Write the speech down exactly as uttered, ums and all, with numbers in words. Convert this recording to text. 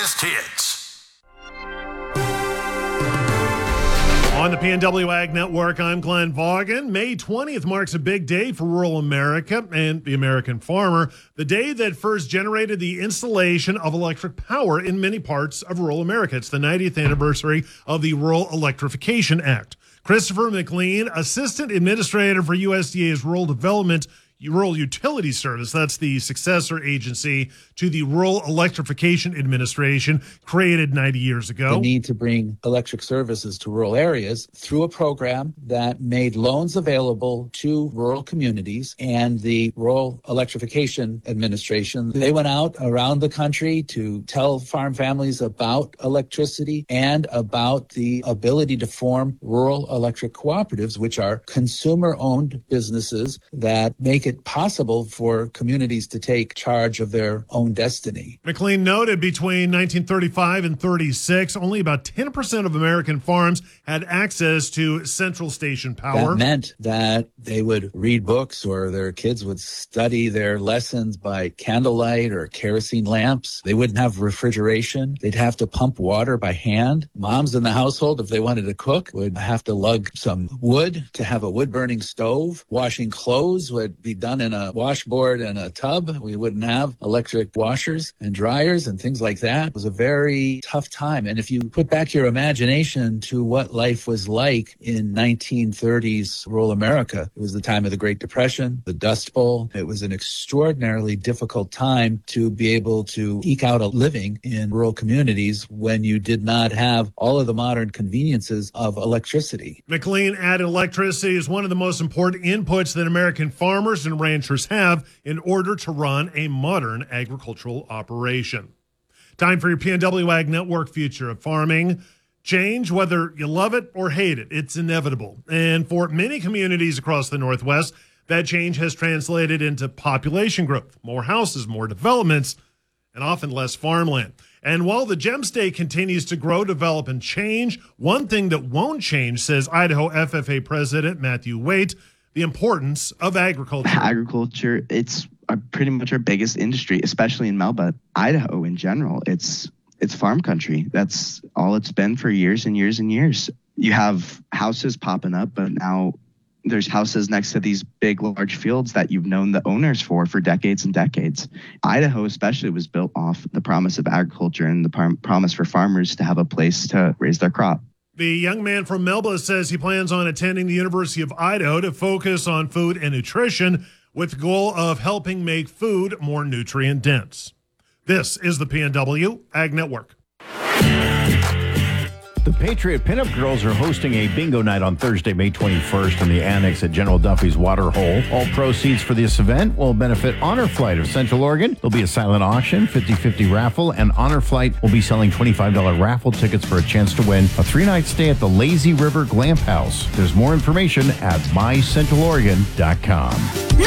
biggest hits. On the P N W Ag Network, I'm Glenn Vaughan. May twentieth marks a big day for rural America and the American farmer, the day that first generated the installation of electric power in many parts of rural America. It's the ninetieth anniversary of the Rural Electrification Act. Christopher McLean, Assistant Administrator for U S D A's Rural Development Rural Utility Service, that's the successor agency to the Rural Electrification Administration, created ninety years ago. The need to bring electric services to rural areas through a program that made loans available to rural communities, and the Rural Electrification Administration, they went out around the country to tell farm families about electricity and about the ability to form rural electric cooperatives, which are consumer-owned businesses that make it possible for communities to take charge of their own destiny. McLean noted between nineteen thirty-five and thirty-six, only about ten percent of American farms had access to central station power. That meant that they would read books, or their kids would study their lessons by candlelight or kerosene lamps. They wouldn't have refrigeration. They'd have to pump water by hand. Moms in the household, if they wanted to cook, would have to lug some wood to have a wood-burning stove. Washing clothes would be done in a washboard and a tub. We wouldn't have electric washers and dryers and things like that. It was a very tough time. And if you put back your imagination to what life was like in nineteen thirties rural America, it was the time of the Great Depression, the Dust Bowl. It was an extraordinarily difficult time to be able to eke out a living in rural communities when you did not have all of the modern conveniences of electricity. McLean added electricity is one of the most important inputs that American farmers and ranchers have in order to run a modern agricultural operation. Time for your P N W Ag Network Future of Farming. Change, whether you love it or hate it, it's inevitable. And for many communities across the Northwest, that change has translated into population growth, more houses, more developments, and often less farmland. And while the Gem State continues to grow, develop, and change, one thing that won't change, says Idaho F F A President Matthew Waite, the importance of agriculture. Agriculture, it's our, pretty much our biggest industry, especially in Melba. Idaho in general, it's it's farm country. That's all it's been for years and years and years. You have houses popping up, but now there's houses next to these big, large fields that you've known the owners for for decades and decades. Idaho especially was built off the promise of agriculture and the par- promise for farmers to have a place to raise their crop. The young man from Melba says he plans on attending the University of Idaho to focus on food and nutrition with the goal of helping make food more nutrient dense. This is the P N W Ag Network. The Patriot Pinup Girls are hosting a bingo night on Thursday, May twenty-first in the annex at General Duffy's Waterhole. All proceeds for this event will benefit Honor Flight of Central Oregon. There'll be a silent auction, fifty-fifty raffle, and Honor Flight will be selling twenty-five dollars raffle tickets for a chance to win a three-night stay at the Lazy River Glamp House. There's more information at my central oregon dot com.